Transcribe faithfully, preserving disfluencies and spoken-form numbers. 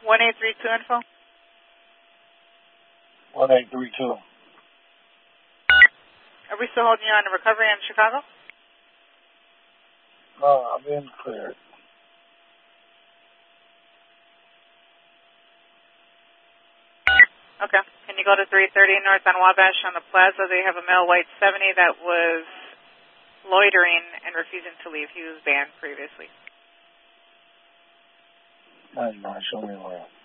one eight three two info. one eight three two. Are we still holding you on a recovery in Chicago? No, I've been cleared. Okay. Can you go to three thirty North on Wabash on the plaza? They have a male white seventy that was loitering and refusing to leave. He was banned previously. Nice, man. Show me where.